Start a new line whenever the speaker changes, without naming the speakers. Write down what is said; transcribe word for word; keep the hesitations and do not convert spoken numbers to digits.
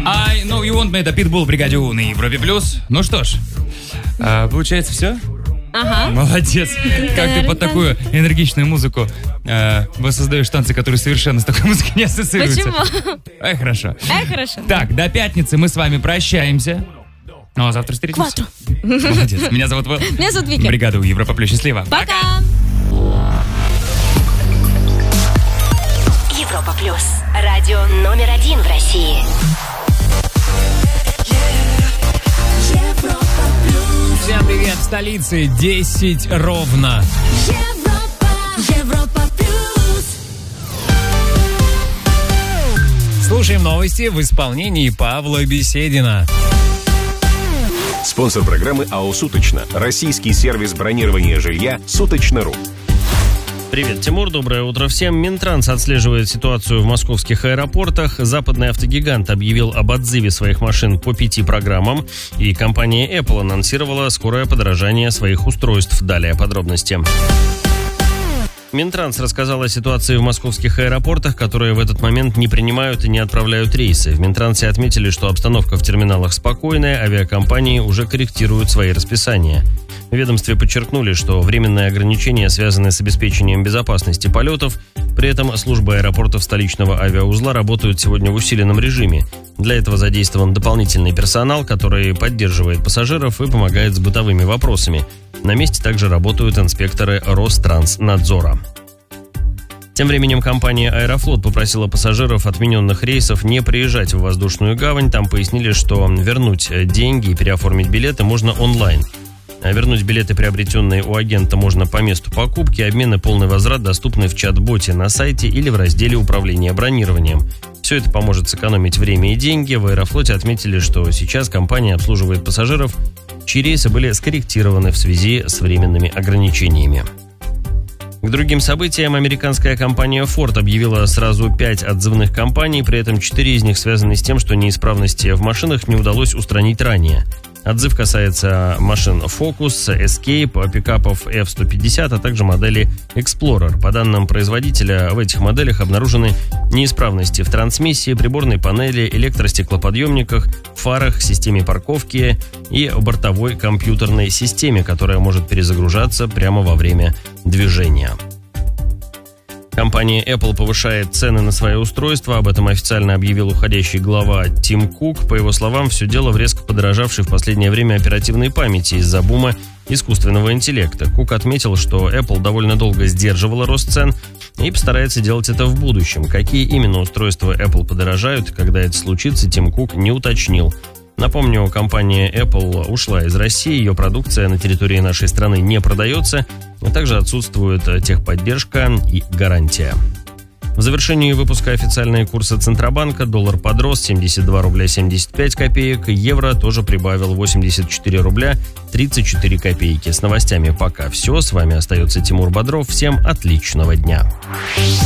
I know you want me, это Pitbull в бригаде У на Европе плюс. Ну что ж, а, получается все?
Ага.
Молодец. Как ты под такую энергичную музыку э, воссоздаешь танцы, которые совершенно с такой музыкой не ассоциируются?
Почему?
Ай, хорошо.
Ай, хорошо.
Так, до пятницы мы с вами прощаемся. Ну, а завтра встретимся.
Кватру.
Молодец. Меня зовут Вэл.
Меня зовут Вики.
Бригада У Европа плюс. Счастливо.
Пока.
Европа плюс. Радио номер один в России.
Всем привет, в столице десять ровно.
Европа, Европа плюс.
Слушаем новости в исполнении Павла Беседина.
Спонсор программы АО «Суточно». Российский сервис бронирования жилья «Суточно.ру».
Привет, Тимур, доброе утро всем. Минтранс отслеживает ситуацию в московских аэропортах. Западный автогигант объявил об отзыве своих машин по пяти программам. И компания Apple анонсировала скорое подорожание своих устройств. Далее подробности. Минтранс рассказал о ситуации в московских аэропортах, которые в этот момент не принимают и не отправляют рейсы. В Минтрансе отметили, что обстановка в терминалах спокойная, авиакомпании уже корректируют свои расписания. В ведомстве подчеркнули, что временные ограничения связаны с обеспечением безопасности полетов. При этом службы аэропортов столичного авиаузла работают сегодня в усиленном режиме. Для этого задействован дополнительный персонал, который поддерживает пассажиров и помогает с бытовыми вопросами. На месте также работают инспекторы Ространснадзора. Тем временем компания «Аэрофлот» попросила пассажиров отмененных рейсов не приезжать в воздушную гавань. Там пояснили, что вернуть деньги и переоформить билеты можно онлайн. А вернуть билеты, приобретенные у агента, можно по месту покупки. Обмен и полный возврат доступны в чат-боте на сайте или в разделе управления бронированием. Все это поможет сэкономить время и деньги. В «Аэрофлоте» отметили, что сейчас компания обслуживает пассажиров, чьи рейсы были скорректированы в связи с временными ограничениями. К другим событиям американская компания Ford объявила сразу пять отзывных кампаний, при этом четыре из них связаны с тем, что неисправности в машинах не удалось устранить ранее. Отзыв касается машин Focus, Escape, пикапов эф сто пятьдесят, а также модели Explorer. По данным производителя, в этих моделях обнаружены неисправности в трансмиссии, приборной панели, электростеклоподъемниках, фарах, системе парковки и бортовой компьютерной системе, которая может перезагружаться прямо во время движения. Компания Apple повышает цены на свои устройства. Об этом официально объявил уходящий глава Тим Кук. По его словам, все дело в резко подорожавшей в последнее время оперативной памяти из-за бума искусственного интеллекта. Кук отметил, что Apple довольно долго сдерживала рост цен и постарается делать это в будущем. Какие именно устройства Apple подорожают, когда это случится, Тим Кук не уточнил. Напомню, компания Apple ушла из России, ее продукция на территории нашей страны не продается, а также отсутствует техподдержка и гарантия. В завершении выпуска официальные курсы Центробанка. Доллар подрос семьдесят два рубля семьдесят пять копеек, евро тоже прибавил восемьдесят четыре рубля тридцать четыре копейки. С новостями пока все. С вами остается Тимур Бодров. Всем отличного дня.